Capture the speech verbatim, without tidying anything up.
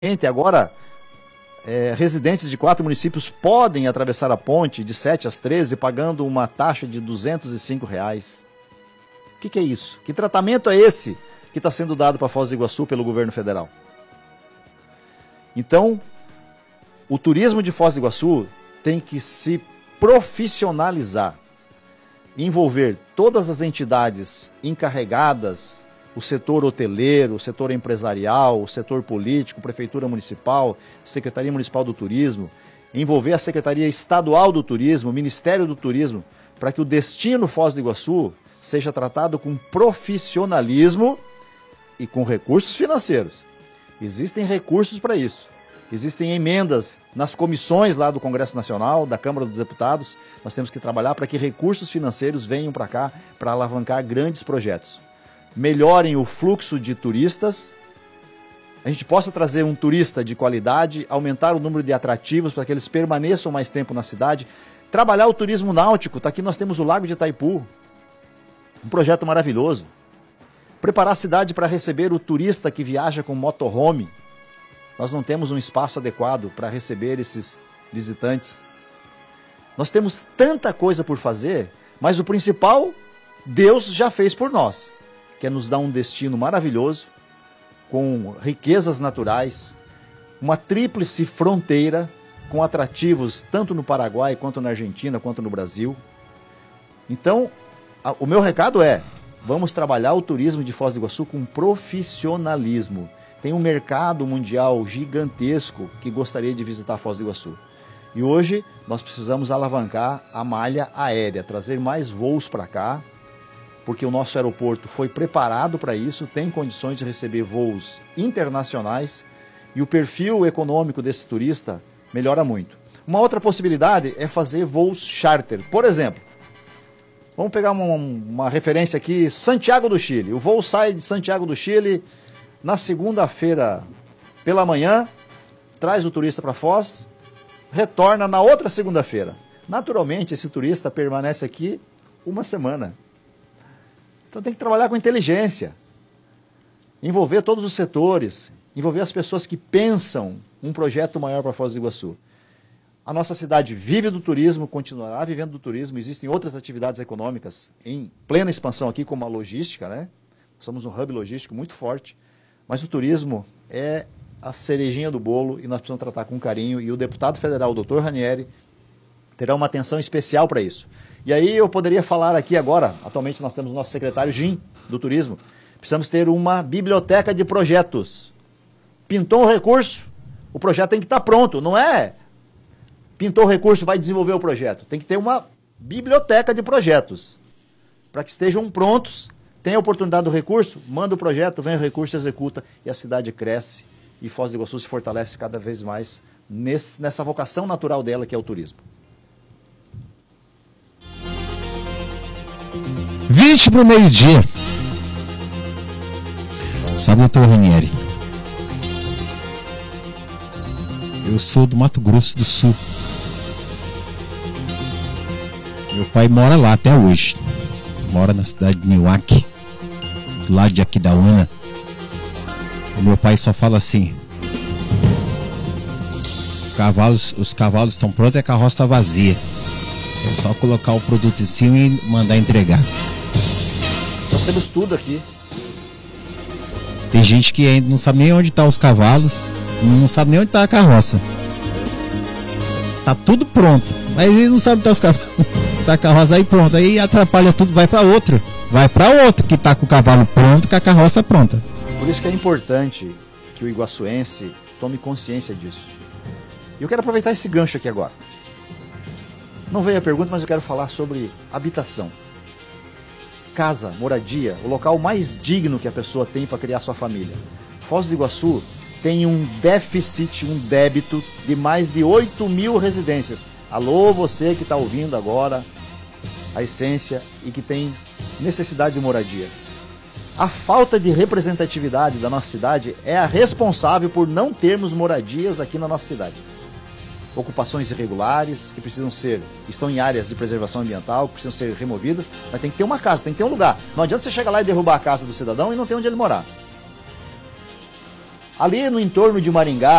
Agora, é, residentes de quatro municípios podem atravessar a ponte de sete às treze pagando uma taxa de duzentos e cinco reais. O que, que é isso? Que tratamento é esse que está sendo dado para Foz do Iguaçu pelo governo federal? Então, o turismo de Foz do Iguaçu tem que se profissionalizar, envolver todas as entidades encarregadas, o setor hoteleiro, o setor empresarial, o setor político, Prefeitura Municipal, Secretaria Municipal do Turismo, envolver a Secretaria Estadual do Turismo, Ministério do Turismo, para que o destino Foz do Iguaçu seja tratado com profissionalismo e com recursos financeiros. Existem recursos para isso. Existem emendas nas comissões lá do Congresso Nacional, da Câmara dos Deputados. Nós temos que trabalhar para que recursos financeiros venham para cá para alavancar grandes projetos. Melhorem o fluxo de turistas, a gente possa trazer um turista de qualidade, aumentar o número de atrativos para que eles permaneçam mais tempo na cidade, trabalhar o turismo náutico. Tá aqui nós temos o Lago de Itaipu, um projeto maravilhoso. Preparar a cidade para receber o turista que viaja com motorhome. Nós não temos um espaço adequado para receber esses visitantes. Nós temos tanta coisa por fazer, mas o principal, Deus já fez por nós, que é nos dar um destino maravilhoso, com riquezas naturais, uma tríplice fronteira, com atrativos tanto no Paraguai, quanto na Argentina, quanto no Brasil. Então, a, o meu recado é, vamos trabalhar o turismo de Foz do Iguaçu com profissionalismo. Tem um mercado mundial gigantesco que gostaria de visitar Foz do Iguaçu. E hoje nós precisamos alavancar a malha aérea, trazer mais voos para cá, porque o nosso aeroporto foi preparado para isso, tem condições de receber voos internacionais e o perfil econômico desse turista melhora muito. Uma outra possibilidade é fazer voos charter. Por exemplo, vamos pegar uma, uma referência aqui, Santiago do Chile. O voo sai de Santiago do Chile na segunda-feira pela manhã, traz o turista para Foz, retorna na outra segunda-feira. Naturalmente, esse turista permanece aqui uma semana. Então tem que trabalhar com inteligência, envolver todos os setores, envolver as pessoas que pensam um projeto maior para Foz do Iguaçu. A nossa cidade vive do turismo, continuará vivendo do turismo, existem outras atividades econômicas em plena expansão aqui, como a logística, né? Somos um hub logístico muito forte, mas o turismo é a cerejinha do bolo e nós precisamos tratar com carinho, e o deputado federal, o doutor Ranieri, terá uma atenção especial para isso. E aí eu poderia falar aqui agora, atualmente nós temos o nosso secretário Jim, do turismo, precisamos ter uma biblioteca de projetos. Pintou um recurso, o projeto tem que estar pronto, não é? Pintou o recurso, vai desenvolver o projeto. Tem que ter uma biblioteca de projetos, para que estejam prontos, tenha a oportunidade do recurso, manda o projeto, vem o recurso, executa, e a cidade cresce, e Foz do Iguaçu se fortalece cada vez mais nesse, nessa vocação natural dela, que é o turismo. vinte para o meio-dia. Sabe, doutor Ranieri? Eu sou do Mato Grosso do Sul. Meu pai mora lá até hoje. Mora na cidade de Niuaque, do lado de Aquidauana. Meu pai só fala assim: cavalos, os cavalos estão prontos e a carroça está vazia. É só colocar o produto em cima e mandar entregar. Nós temos tudo aqui. Tem gente que ainda não sabe nem onde estão os cavalos, não sabe nem onde está a carroça. Tá tudo pronto, mas eles não sabem onde estão os cavalos. Tá a carroça aí pronta, aí atrapalha tudo, vai para outro. Vai para outro que tá com o cavalo pronto, com a carroça pronta. Por isso que é importante que o iguaçuense tome consciência disso. E eu quero aproveitar esse gancho aqui agora. Não veio a pergunta, mas eu quero falar sobre habitação. Casa, moradia, o local mais digno que a pessoa tem para criar sua família. Foz do Iguaçu tem um déficit, um débito de mais de oito mil residências. Alô, você que está ouvindo agora a Essência e que tem necessidade de moradia. A falta de representatividade da nossa cidade é a responsável por não termos moradias aqui na nossa cidade. Ocupações irregulares, que precisam ser, estão em áreas de preservação ambiental, que precisam ser removidas, mas tem que ter uma casa, tem que ter um lugar. Não adianta você chegar lá e derrubar a casa do cidadão e não ter onde ele morar. Ali no entorno de Maringá,